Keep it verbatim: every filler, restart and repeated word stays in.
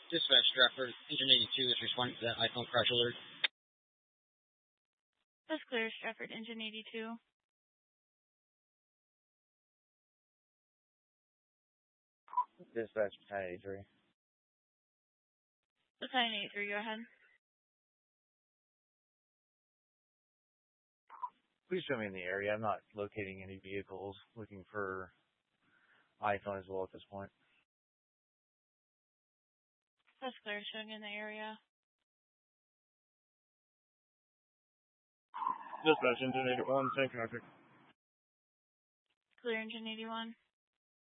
Dispatch Stratford, Engine eighty-two is responding to that iPhone crash alert. That's clear, Stratford, Engine eighty-two. Dispatch Battalion eighty-three. Battalion eighty-three, go ahead. Please show me in the area. I'm not locating any vehicles. Looking for iPhone as well at this point. That's clear, showing in the area. Dispatch Engine eighty-one, same traffic. Clear, Engine eighty-one.